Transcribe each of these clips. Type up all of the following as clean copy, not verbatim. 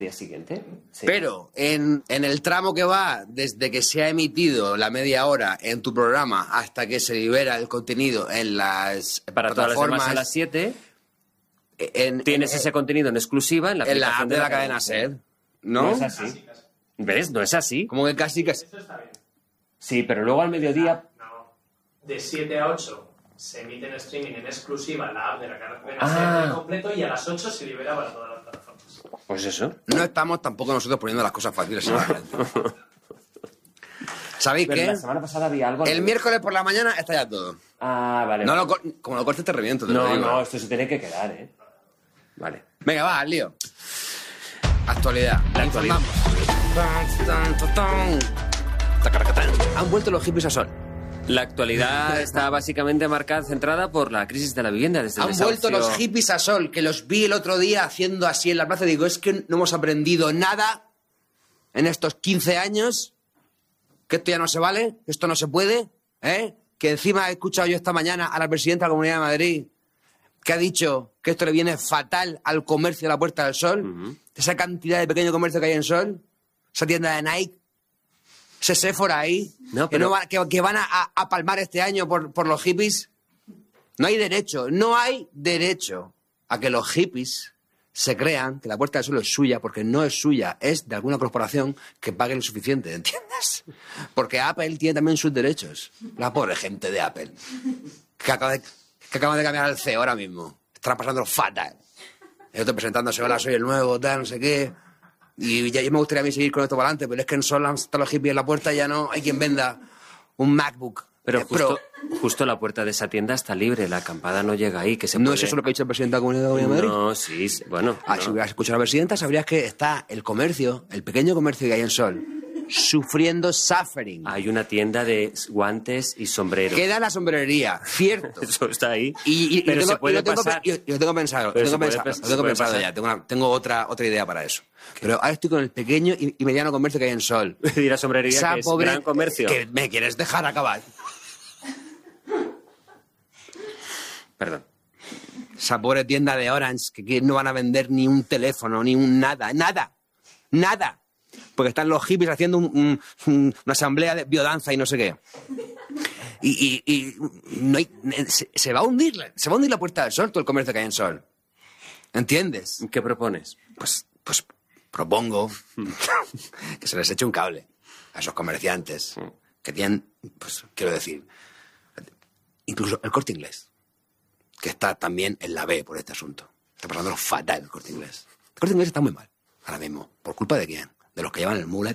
día siguiente. Sí. Pero en el tramo que va desde que se ha emitido la media hora en tu programa hasta que se libera el contenido en las para todas las demás a las 7, tienes ese contenido en exclusiva en la app de la cadena SER, ¿no? No es así. ¿Ves? No es así. Como que casi... Esto está bien. Sí, pero luego al mediodía... No. De 7 a 8 se emite en streaming en exclusiva en la app de la cadena SER completo y a las 8 se libera para todas las plataformas. Pues eso. No estamos tampoco nosotros poniendo las cosas fáciles en la gente. ¿Sabéis Pero qué? la semana pasada había algo... El miércoles por la mañana está ya todo. Ah, vale. No como lo cortes te reviento, te lo digo. No, esto se tiene que quedar, ¿eh? Vale. Venga, va, al lío. Actualidad. La actualidad. Han vuelto los hippies a sol. La actualidad está básicamente marcada, centrada por la crisis de la vivienda. Desde el Han desahucio... vuelto los hippies a sol, que los vi el otro día haciendo así en la plaza. Digo, es que no hemos aprendido nada en estos 15 años, que esto ya no se vale, que esto no se puede, ¿eh? Que encima he escuchado yo esta mañana a la presidenta de la Comunidad de Madrid que ha dicho que esto le viene fatal al comercio de la Puerta del Sol, esa cantidad de pequeño comercio que hay en Sol, esa tienda de Nike, ese Sephora ahí, No, pero... que van a palmar este año por los hippies. No hay derecho a que los hippies se crean que la Puerta del Sol es suya, porque no es suya, es de alguna corporación que pague lo suficiente, ¿entiendes? Porque Apple tiene también sus derechos. La pobre gente de Apple, que acaba de cambiar al CEO ahora mismo. Están pasándolo fatal. Yo estoy presentándose, hola, soy el nuevo, tal, no sé qué. Y ya me gustaría a mí seguir con esto para adelante, pero es que en Sol están los hippies en la puerta y ya no hay quien venda un MacBook. Pero justo la puerta de esa tienda está libre, la acampada no llega ahí. ¿No es eso lo que ha dicho el presidente de la Comunidad de Madrid? No, sí, bueno. Si hubieras escuchado a la presidenta, sabrías que está el comercio, el pequeño comercio que hay en Sol, suffering. Hay una tienda de guantes y sombreros. Queda la sombrería, cierto. Eso está ahí. Pero se puede pasar. Yo tengo pensado, ya. Tengo otra idea para eso. Pero ahora estoy con el pequeño y mediano comercio que hay en Sol. Y la sombrería, Esa que es pobre, gran comercio. Que ¿me quieres dejar acabar? Perdón. Esa pobre tienda de Orange que no van a vender ni un teléfono, ni un nada. Porque están los hippies haciendo una asamblea de biodanza y no sé qué. Y no hay, se va a hundir la Puerta del Sol, todo el comercio que hay en Sol. ¿Entiendes? ¿Qué propones? Pues propongo que se les eche un cable a esos comerciantes que tienen, pues quiero decir, incluso el Corte Inglés, que está también en la B por este asunto. Está pasándolo fatal el Corte Inglés. El Corte Inglés está muy mal ahora mismo. ¿Por culpa de quién? De los que llevan el mullet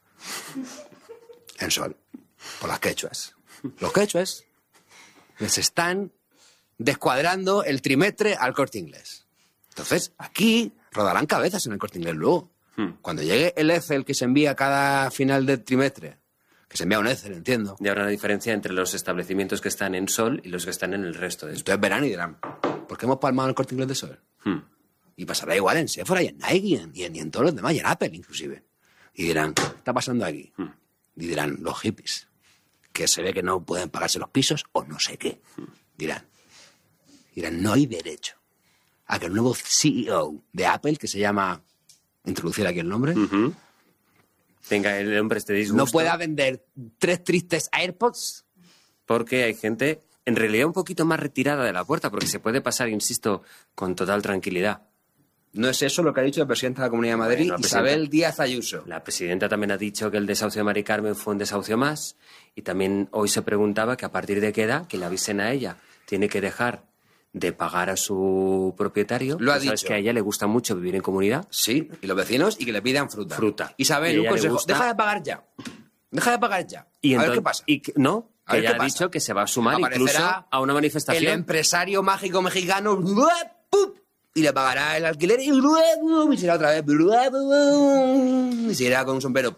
en Sol. Por las quechuas. Los quechuas les están descuadrando el trimestre al Corte Inglés. Entonces, aquí rodarán cabezas en el Corte Inglés luego. Cuando llegue el Excel que se envía cada final del trimestre, que se envía un Excel, entiendo. Y habrá una diferencia entre los establecimientos que están en Sol y los que están en el resto de... Entonces verán y dirán, ¿por qué hemos palmado el Corte Inglés de Sol? Y pasará igual en Sephora y en Nike y en todos los demás, y en Apple inclusive. Y dirán, ¿qué está pasando aquí? Y dirán, los hippies, que se ve que no pueden pagarse los pisos o no sé qué. Dirán, no hay derecho a que el nuevo CEO de Apple, que se llama, introducir aquí el nombre, Venga, el hombre esté disgusto. no pueda vender 3 tristes AirPods. Porque hay gente, en realidad, un poquito más retirada de la puerta, porque se puede pasar, insisto, con total tranquilidad. No es eso lo que ha dicho la presidenta de la Comunidad de Madrid, Bueno, Isabel Díaz Ayuso. La presidenta también ha dicho que el desahucio de Mari Carmen fue un desahucio más, y también hoy se preguntaba que a partir de qué edad, que le avisen a ella, tiene que dejar de pagar a su propietario. Lo ha Sabes dicho. que a ella le gusta mucho vivir en comunidad. Sí, y los vecinos, y que le pidan fruta. Fruta. Isabel, Y a un ella le consejo, gusta- deja de pagar ya. Deja de pagar ya. Y a ver entonces- qué pasa. No, A que ver ella qué ha pasa. dicho que se va a sumar Aparecerá incluso a una El manifestación. empresario mágico mexicano ¡pup! Y le pagará el alquiler y luego será otra vez y se irá con un sombrero.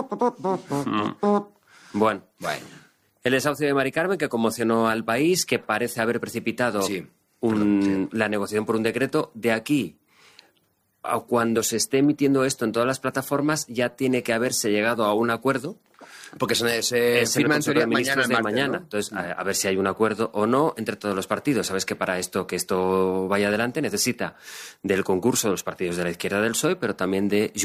Bueno, Bueno, el desahucio de Mari Carmen que conmocionó al país, que parece haber precipitado Sí. la negociación por un decreto. De aquí a cuando se esté emitiendo esto en todas las plataformas, ya tiene que haberse llegado a un acuerdo Porque se Es en firma el en Consejo teoría de Ministros de martes, mañana. ¿no? Entonces, a ver si hay un acuerdo o no entre todos los partidos. Sabes que para que esto vaya adelante necesita del concurso de los partidos de la izquierda del PSOE, pero también de